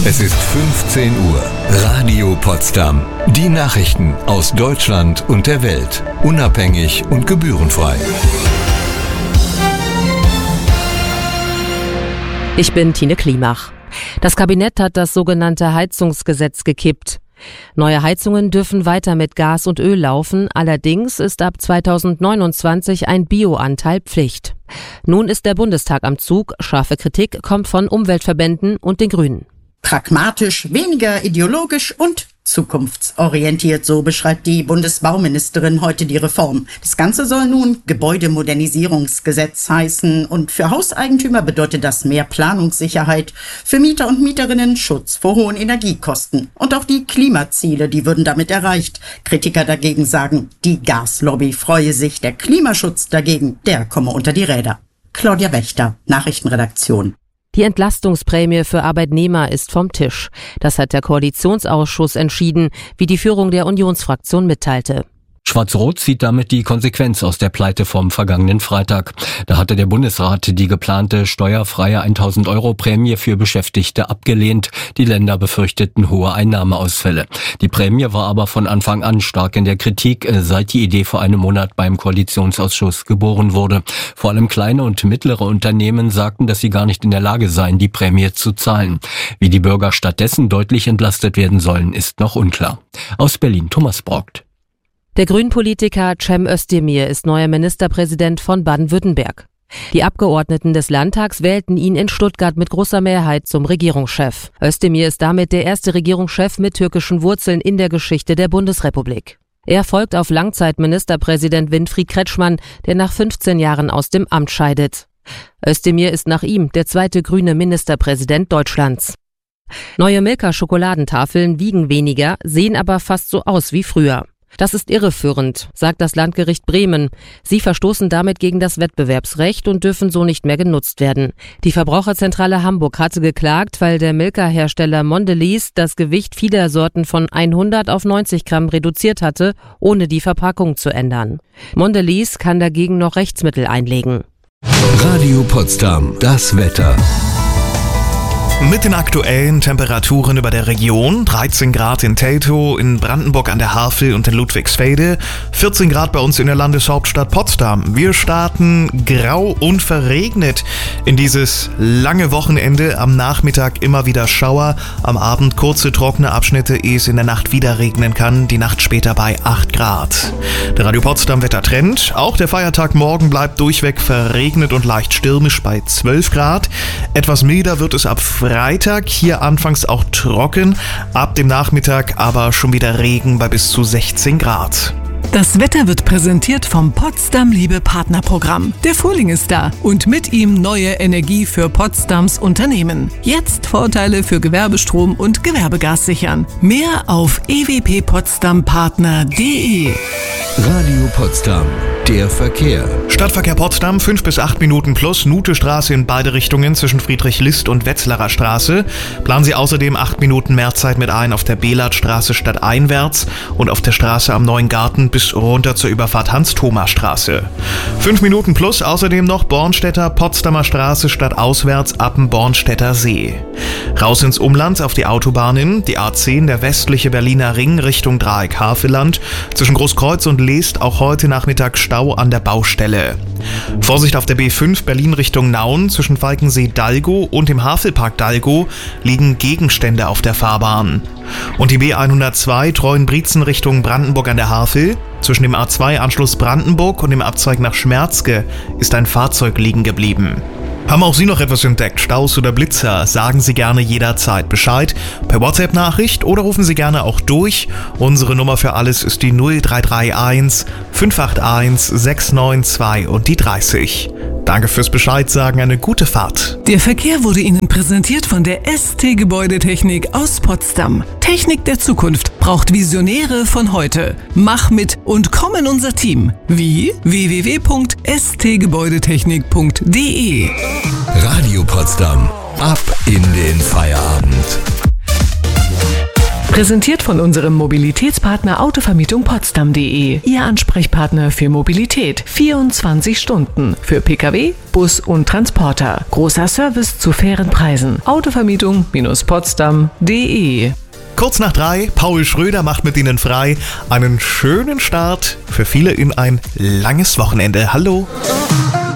Es ist 15 Uhr. Radio Potsdam. Die Nachrichten aus Deutschland und der Welt. Unabhängig und gebührenfrei. Ich bin Tine Klimach. Das Kabinett hat das sogenannte Heizungsgesetz gekippt. Neue Heizungen dürfen weiter mit Gas und Öl laufen, allerdings ist ab 2029 ein Bioanteil Pflicht. Nun ist der Bundestag am Zug, scharfe Kritik kommt von Umweltverbänden und den Grünen. Pragmatisch, weniger ideologisch und zukunftsorientiert, so beschreibt die Bundesbauministerin heute die Reform. Das Ganze soll nun Gebäudemodernisierungsgesetz heißen und für Hauseigentümer bedeutet das mehr Planungssicherheit, für Mieter und Mieterinnen Schutz vor hohen Energiekosten. Und auch die Klimaziele, die würden damit erreicht. Kritiker dagegen sagen, die Gaslobby freue sich, der Klimaschutz dagegen, der komme unter die Räder. Claudia Wächter, Nachrichtenredaktion. Die Entlastungsprämie für Arbeitnehmer ist vom Tisch. Das hat der Koalitionsausschuss entschieden, wie die Führung der Unionsfraktion mitteilte. Schwarz-Rot zieht damit die Konsequenz aus der Pleite vom vergangenen Freitag. Da hatte der Bundesrat die geplante steuerfreie 1.000 € Prämie für Beschäftigte abgelehnt. Die Länder befürchteten hohe Einnahmeausfälle. Die Prämie war aber von Anfang an stark in der Kritik, seit die Idee vor einem Monat beim Koalitionsausschuss geboren wurde. Vor allem kleine und mittlere Unternehmen sagten, dass sie gar nicht in der Lage seien, die Prämie zu zahlen. Wie die Bürger stattdessen deutlich entlastet werden sollen, ist noch unklar. Aus Berlin Thomas Brockt. Der Grünen-Politiker Cem Özdemir ist neuer Ministerpräsident von Baden-Württemberg. Die Abgeordneten des Landtags wählten ihn in Stuttgart mit großer Mehrheit zum Regierungschef. Özdemir ist damit der erste Regierungschef mit türkischen Wurzeln in der Geschichte der Bundesrepublik. Er folgt auf Langzeitministerpräsident Winfried Kretschmann, der nach 15 Jahren aus dem Amt scheidet. Özdemir ist nach ihm der zweite grüne Ministerpräsident Deutschlands. Neue Milka-Schokoladentafeln wiegen weniger, sehen aber fast so aus wie früher. Das ist irreführend, sagt das Landgericht Bremen. Sie verstoßen damit gegen das Wettbewerbsrecht und dürfen so nicht mehr genutzt werden. Die Verbraucherzentrale Hamburg hatte geklagt, weil der Milka-Hersteller Mondelez das Gewicht vieler Sorten von 100 auf 90 Gramm reduziert hatte, ohne die Verpackung zu ändern. Mondelez kann dagegen noch Rechtsmittel einlegen. Radio Potsdam, das Wetter. Mit den aktuellen Temperaturen über der Region, 13 Grad in Teltow, in Brandenburg an der Havel und in Ludwigsfelde, 14 Grad bei uns in der Landeshauptstadt Potsdam. Wir starten grau und verregnet in dieses lange Wochenende. Am Nachmittag immer wieder Schauer, am Abend kurze trockene Abschnitte, ehe es in der Nacht wieder regnen kann. Die Nacht später bei 8 Grad. Der Radio Potsdam Wettertrend. Auch der Feiertag morgen bleibt durchweg verregnet und leicht stürmisch bei 12 Grad. Etwas milder wird es ab Freitag, hier anfangs auch trocken, ab dem Nachmittag aber schon wieder Regen bei bis zu 16 Grad. Das Wetter wird präsentiert vom Potsdam Liebe Partnerprogramm. Der Frühling ist da und mit ihm neue Energie für Potsdams Unternehmen. Jetzt Vorteile für Gewerbestrom und Gewerbegas sichern. Mehr auf ewppotsdampartner.de. Radio Potsdam, der Verkehr. Stadtverkehr Potsdam, 5 bis 8 Minuten plus, Nutestraße in beide Richtungen zwischen Friedrich-List und Wetzlarer Straße. Planen Sie außerdem 8 Minuten Mehrzeit mit ein auf der Belatstraße stadteinwärts und auf der Straße am Neuen Garten bis runter zur Überfahrt Hans-Thoma-Straße. 5 Minuten plus außerdem noch Bornstädter Potsdamer Straße stadtauswärts ab dem Bornstädter See. Raus ins Umland auf die Autobahnen, die A10, der westliche Berliner Ring Richtung Dreieck Havelland, zwischen Großkreuz und Leest auch heute Nachmittag Stau an der Baustelle. Vorsicht auf der B5 Berlin Richtung Nauen, zwischen Falkensee-Dalgo und dem Havelpark Dalgo liegen Gegenstände auf der Fahrbahn. Und die B102 Treuenbrietzen Richtung Brandenburg an der Havel, zwischen dem A2-Anschluss Brandenburg und dem Abzweig nach Schmerzke ist ein Fahrzeug liegen geblieben. Haben auch Sie noch etwas entdeckt, Staus oder Blitzer? Sagen Sie gerne jederzeit Bescheid per WhatsApp-Nachricht oder rufen Sie gerne auch durch. Unsere Nummer für alles ist die 0331 581 692 und die 30. Danke fürs Bescheid sagen, eine gute Fahrt. Der Verkehr wurde Ihnen präsentiert von der ST Gebäudetechnik aus Potsdam. Technik der Zukunft braucht Visionäre von heute. Mach mit und komm in unser Team. Wie? www.stgebäudetechnik.de. Radio Potsdam. Ab in den Feierabend. Präsentiert von unserem Mobilitätspartner Autovermietung Potsdam.de. Ihr Ansprechpartner für Mobilität. 24 Stunden. Für Pkw, Bus und Transporter. Großer Service zu fairen Preisen. Autovermietung-Potsdam.de. Kurz nach 3, Paul Schröder macht mit Ihnen frei. Einen schönen Start für viele in ein langes Wochenende. Hallo.